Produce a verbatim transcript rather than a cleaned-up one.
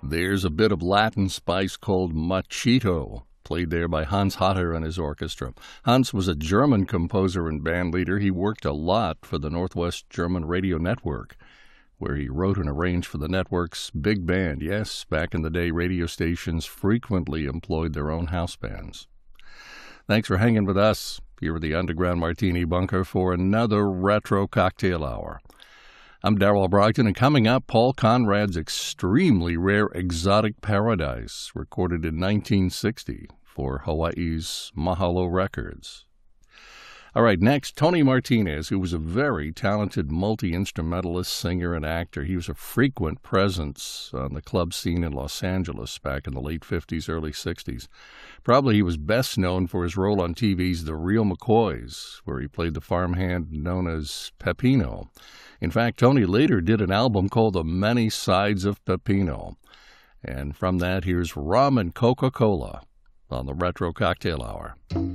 There's a bit of Latin spice called machito, played there by Hans Hatter and his orchestra. Hans was a German composer and band leader. He worked a lot for the Northwest German Radio Network, where he wrote and arranged for the network's big band. Yes, back in the day, radio stations frequently employed their own house bands. Thanks for hanging with us here at the Underground Martini Bunker for another Retro Cocktail Hour. I'm Darrell Brogdon, and coming up, Paul Conrad's extremely rare Exotic Paradise, recorded in nineteen sixty for Hawaii's Mahalo Records. All right, next, Tony Martinez, who was a very talented multi-instrumentalist, singer, and actor. He was a frequent presence on the club scene in Los Angeles back in the late fifties, early sixties. Probably he was best known for his role on T V's The Real McCoys, where he played the farmhand known as Peppino. In fact, Tony later did an album called The Many Sides of Peppino. And from that, here's Rum and Coca-Cola on the Retro Cocktail Hour.